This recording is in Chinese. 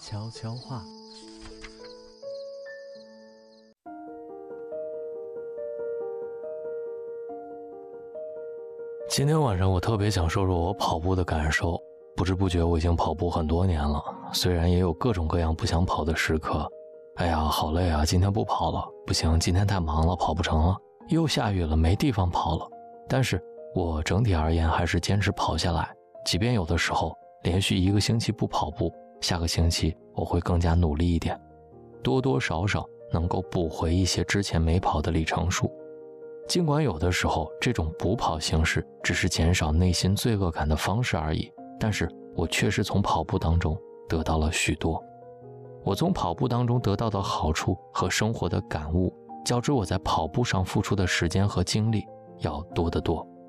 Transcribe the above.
悄悄话。 今天晚上我特别想说说我跑步的感受。不知不觉我已经跑步很多年了，虽然也有各种各样不想跑的时刻。哎呀，好累啊，今天不跑了，不行，今天太忙了，跑不成了，又下雨了，没地方跑了。但是我整体而言还是坚持跑下来，即便有的时候连续1个星期不跑步，下个星期我会更加努力一点，多多少少能够补回一些之前没跑的里程数。尽管有的时候这种补跑形式只是减少内心罪恶感的方式而已，但是我确实从跑步当中得到了许多。我从跑步当中得到的好处和生活的感悟，较之我在跑步上付出的时间和精力要多得多。